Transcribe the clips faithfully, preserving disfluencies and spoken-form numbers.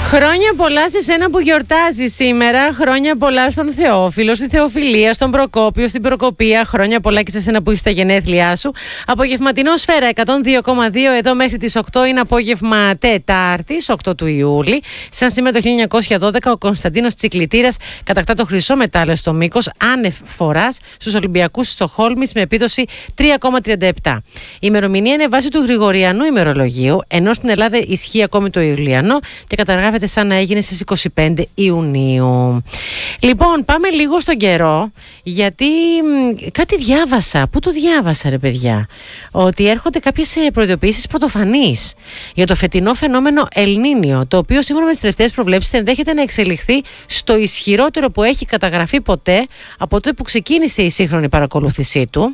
Χρόνια πολλά σε σένα που γιορτάζει σήμερα. Χρόνια πολλά στον Θεόφιλο, στη Θεοφιλία, στον Προκόπιο, στην Προκοπία. Χρόνια πολλά και σε σένα που είσαι στα γενέθλιά σου. Απογευματινό Σφαίρα εκατόν δύο κόμμα δύο εδώ μέχρι τις οκτώ είναι απόγευμα Τετάρτης, οκτώ του Ιούλη. Σαν σήμερα το χίλια εννιακόσια δώδεκα ο Κωνσταντίνος Τσικλητήρας κατακτά το χρυσό μετάλλιο στο μήκος άνευ φοράς στους Ολυμπιακούς της Στοκχόλμης με επίδοση τρία κόμμα τριάντα επτά. Η ημερομηνία είναι βάση του Γρηγοριανού ημερολογίου, ενώ στην Ελλάδα ισχύει ακόμη το Ιουλιανό και καταγράφεται σαν να έγινε στις είκοσι πέντε Ιουνίου. Λοιπόν, πάμε λίγο στον καιρό, γιατί κάτι διάβασα. Πού το διάβασα, ρε παιδιά? Ότι έρχονται κάποιες προειδοποιήσεις πρωτοφανείς για το φετινό φαινόμενο Ελνίνιο, το οποίο σύμφωνα με τις τελευταίες προβλέψεις ενδέχεται να εξελιχθεί στο ισχυρότερο που έχει καταγραφεί ποτέ από τότε που ξεκίνησε η σύγχρονη παρακολούθησή του.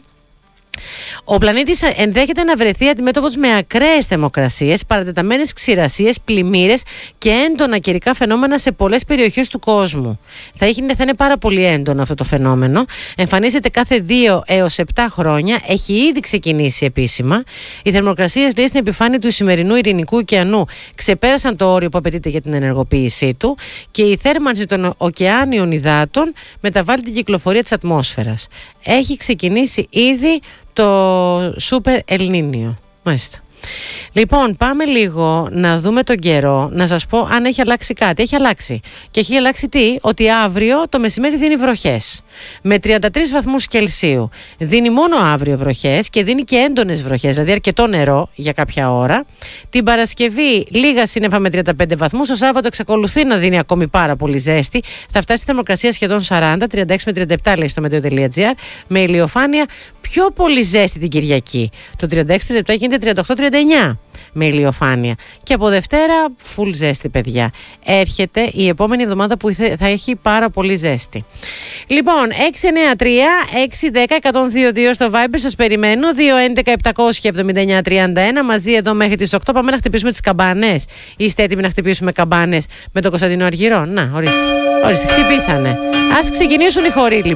Ο πλανήτης ενδέχεται να βρεθεί αντιμέτωπος με ακραίες θερμοκρασίες, παρατεταμένες ξηρασίες, πλημμύρες και έντονα καιρικά φαινόμενα σε πολλές περιοχές του κόσμου. Θα, έχει, θα είναι πάρα πολύ έντονο αυτό το φαινόμενο. Εμφανίζεται κάθε δύο έως επτά χρόνια. Έχει ήδη ξεκινήσει επίσημα. Οι θερμοκρασίες, λέει, στην επιφάνεια του σημερινού Ειρηνικού ωκεανού ξεπέρασαν το όριο που απαιτείται για την ενεργοποίησή του και η θέρμανση των ωκεάνιων υδάτων μεταβάλλει την κυκλοφορία της ατμόσφαιρας. Έχει ξεκινήσει ήδη το Σούπερ Ελνίνιο. Μάλιστα. Λοιπόν, πάμε λίγο να δούμε τον καιρό, να σας πω αν έχει αλλάξει κάτι. Έχει αλλάξει. Και έχει αλλάξει τι? Ότι αύριο το μεσημέρι δίνει βροχές. Με τριάντα τρεις βαθμούς Κελσίου. Δίνει μόνο αύριο βροχές και δίνει και έντονες βροχές, δηλαδή αρκετό νερό για κάποια ώρα. Την Παρασκευή λίγα σύννεφα με τριάντα πέντε βαθμούς. Το Σάββατο εξακολουθεί να δίνει ακόμη πάρα πολύ ζέστη. Θα φτάσει η θερμοκρασία σχεδόν σαράντα, τριάντα έξι με τριάντα επτά λέει στο meteo.gr. Με ηλιοφάνεια πιο πολύ ζέστη την Κυριακή. Το τριάντα έξι τριάντα επτά γίνεται τριάντα οκτώ τριάντα εννιά. Με ηλιοφάνεια. Και από Δευτέρα full ζέστη, παιδιά. Έρχεται η επόμενη εβδομάδα που θα έχει πάρα πολύ ζέστη. Λοιπόν, έξι εννιά τρία έξι ένα μηδέν ένα μηδέν δύο δύο στο Viber, σας περιμένω. Δύο έντεκα επτακόσια εβδομήντα εννιά τριάντα ένα μαζί εδώ μέχρι τις οκτώ. Πάμε να χτυπήσουμε τις καμπάνες. Είστε έτοιμοι να χτυπήσουμε καμπάνες με τον Κωνσταντίνο Αργυρό? Να, ορίστε. Ορίστε, χτυπήσανε. Ας ξεκινήσουν οι χοροί, λοιπόν.